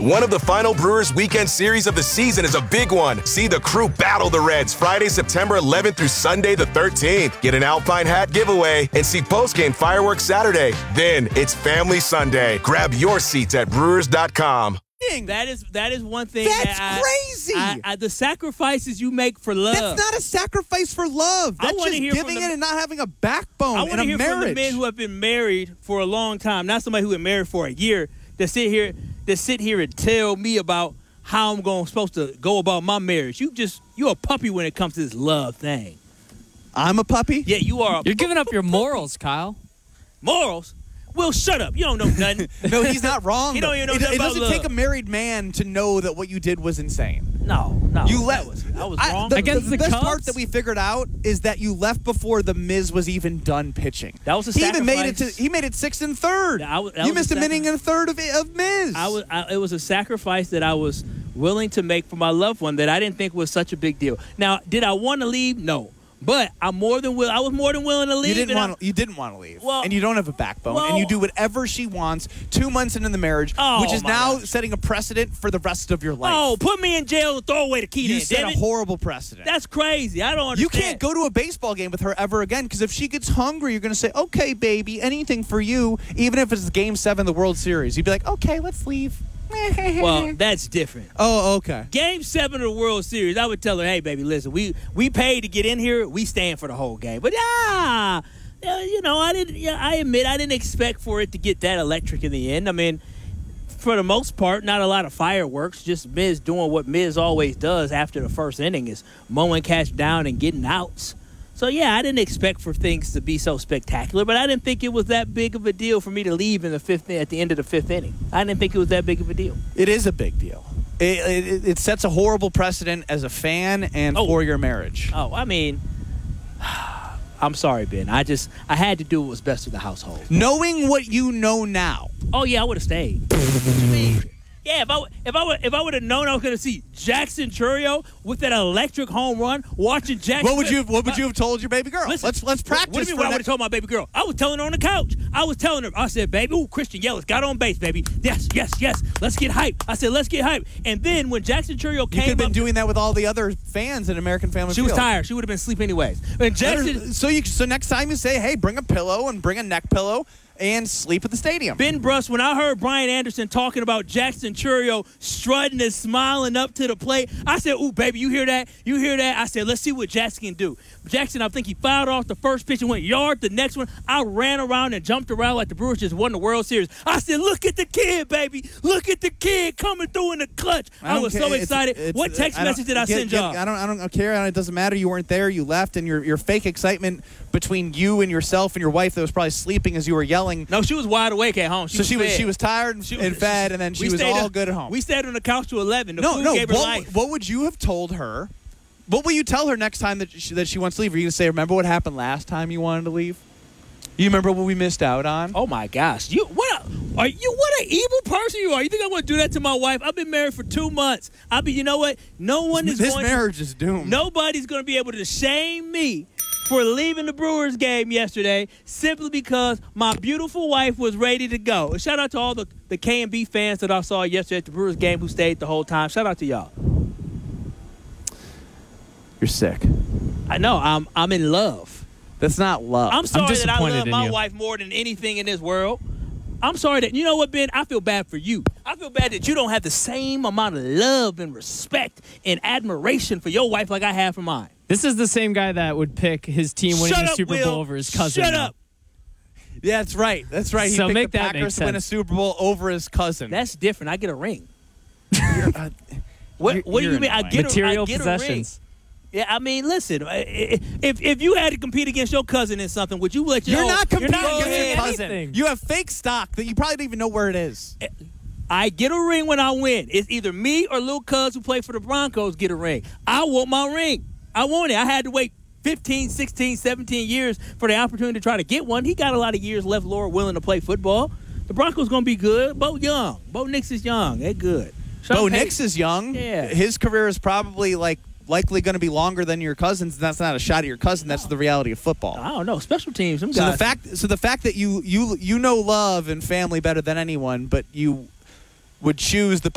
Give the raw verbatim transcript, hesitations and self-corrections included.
One of the final Brewers weekend series of the season is a big one. See the crew battle the Reds Friday, September eleventh through Sunday the thirteenth. Get an Alpine hat giveaway and see postgame fireworks Saturday. Then it's Family Sunday. Grab your seats at brewers dot com. That is that is one thing. That's that I, crazy. I, I, the sacrifices you make for love. That's not a sacrifice for love. I That's wanna just hear giving from the- it and not having a backbone I in want a to hear marriage. from the men who have been married for a long time, not somebody who been married for a year, that sit here that sit here and tell me about how I'm going supposed to go about my marriage. You just you're a puppy when it comes to this love thing. I'm a puppy? Yeah, you are. A You're giving up your morals, Kyle. Morals? Well, shut up. You don't know nothing. No, he's not wrong. He don't even know it, nothing it about doesn't love. take a married man to know that what you did was insane. No, no. You that left. was, I was I- wrong. the, Against the, the best Cubs? part that we figured out is that you left before the Miz was even done pitching. That was a he even made it to sacrifice. he made it sixth and third. That was- that you was missed a a inning and a third of of Miz. I was. I, it was a sacrifice that I was willing to make for my loved one that I didn't think was such a big deal. Now, did I want to leave? No, but I'm more than will. I was more than willing to leave. You didn't and want. You didn't want to leave, Well- and you don't have a backbone, well- and you do whatever she wants. Two months into the marriage, Oh, which is my now gosh. setting a precedent for the rest of your life. Oh, put me in jail and throw away the key. you then, set damn a it. horrible precedent. That's crazy. I don't You understand. can't go to a baseball game with her ever again because if she gets hungry, you're going to say, "Okay, baby, anything for you," even if it's Game Seven of the World Series. You'd be like, "Okay, let's leave." Well, that's different. Oh, okay. Game seven of the World Series, I would tell her, hey, baby, listen, we we paid to get in here. We stand for the whole game. But, ah, uh, you know, I didn't. Yeah, I admit I didn't expect for it to get that electric in the end. I mean, for the most part, not a lot of fireworks, just Miz doing what Miz always does after the first inning is mowing catch down and getting outs. So, yeah, I didn't expect for things to be so spectacular, but I didn't think it was that big of a deal for me to leave in the fifth at the end of the fifth inning. I didn't think it was that big of a deal. It is a big deal. It, it, it sets a horrible precedent as a fan and Oh. for your marriage. Oh, I mean, I'm sorry, Ben. I just I had to do what was best for the household. Knowing what you know now, Oh yeah, I would have stayed. What you mean? Yeah, if I would- if I would if I would have known I was going to see Jackson Churio with that electric home run, watching Jackson. what would you what would you have told your baby girl? Listen, let's let's practice. What, what do you mean? for What I would next- have told my baby girl? I was telling her on the couch. I was telling her. I said, "Baby, ooh, Christian Yelich got on base, baby. Yes, yes, yes. Let's get hype." I said, "Let's get hype." And then when Jackson Churio You came could have been up, doing that with all the other fans in American Family she was Field. tired. She would have been asleep anyways. And Jackson. So you so next time you say, "Hey, bring a pillow and bring a neck pillow and sleep at the stadium." Ben Bruss, when I heard Brian Anderson talking about Jackson Churio strutting and smiling up to the plate, I said, ooh, baby, you hear that? You hear that? I said, let's see what Jackson can do. Jackson, I think he fouled off the first pitch and went yard. The next one, I ran around and jumped around like the Brewers just won the World Series. I said, look at the kid, baby. Look at the kid coming through in the clutch. I, don't was care. so It's- excited. it's- What text I don't- message did I get- send get- y'all? I don't. I don't care. It doesn't matter. You weren't there. You left, and your your fake excitement between you and yourself and your wife that was probably sleeping as you were yelling. No, she was wide awake at home. She so was she was fed. she was tired and, She and was- fed, and then she we was stayed all up- good at home. We stayed on the couch to eleven. The no, food no. gave her What, life. what would you have told her? What will you tell her next time that she, that she wants to leave? Are you gonna say, "Remember what happened last time you wanted to leave? You remember what we missed out on?" Oh my gosh! You what? A, are you what an evil person you are? You think I want to do that to my wife? I've been married for two months. I'll be. You know what? No one is this going. marriage is doomed. Nobody's going to be able to shame me for leaving the Brewers game yesterday simply because my beautiful wife was ready to go. Shout out to all the the K and B fans that I saw yesterday at the Brewers game who stayed the whole time. Shout out to y'all. You're sick. I know. I'm I'm in love. That's not love. I'm sorry that I disappointed love in my you. wife more than anything in this world. I'm sorry that, you know what, Ben? I feel bad for you. I feel bad that you don't have the same amount of love and respect and admiration for your wife like I have for mine. This is the same guy that would pick his team winning Shut the up, Super Will. Bowl over his cousin. Shut though. up. Yeah, that's right. That's right. He So picked make the that Packers make to win a sense. Super Bowl over his cousin. That's different. I get a ring. You're, uh, What, you're- what do you're you mean? I annoying. get, Material a, I get possessions. a ring. Yeah, I mean, listen. If if you had to compete against your cousin in something, would you let your You're own- not competing you're not against your doing cousin. anything. You have fake stock that you probably don't even know where it is. I get a ring when I win. It's either me or Lil Cuz who play for the Broncos get a ring. I want my ring. I want it. I had to wait fifteen, sixteen, seventeen years for the opportunity to try to get one. He got a lot of years left, Laura, willing to play football. The Broncos going to be good. Bo young. Bo Nix is young. They're good. Sean Bo Payton- Nix is young. Yeah. His career is probably like likely going to be longer than your cousin's. And that's not a shot at your cousin. That's the reality of football. I don't know. Special teams. Them So guys. the fact, so the fact that you you you know love and family better than anyone, but you would choose the